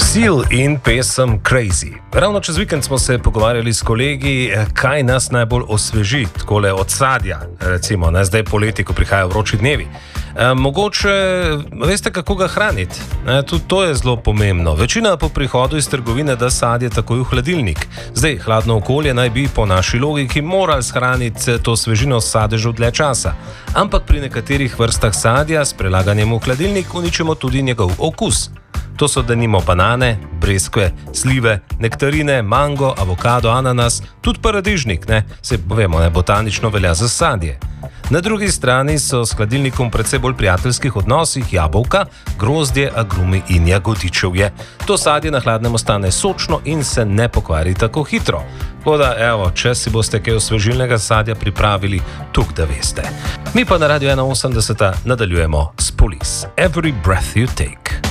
Seal in pesem Crazy. Ravno čez vikend smo se pogovarjali s kolegi, kaj nas najbolj osveži, takole od sadja, recimo, ne, zdaj poleti, ko prihajajo vroči dnevi. Mogoče veste, kako ga hraniti. Tudi to je zelo pomembno. Večina po prihodu iz trgovine da sadje takoj v hladilnik. Zdaj, hladno okolje naj bi po naši logiki morali shraniti to svežino s sadežev dlje časa. Ampak pri nekaterih vrstah sadja s prelaganjem v hladilnik uničimo tudi njegov okus. To so denimo banane, breskve, slive, nektarine, mango, avokado, ananas, tudi paradižnik, se povemo, botanično velja za sadje. Na drugi strani so s hladilnikom v precej bolj prijateljskih odnosih jabolka, grozdje, agrumi in jagodičevje. To sadje na hladnem ostane sočno in se ne pokvari tako hitro. Tako da, evo, če si boste kaj osvežilnega sadja pripravili, tuk da veste. Mi pa na Radio 81 nadaljujemo s Police. Every breath you take.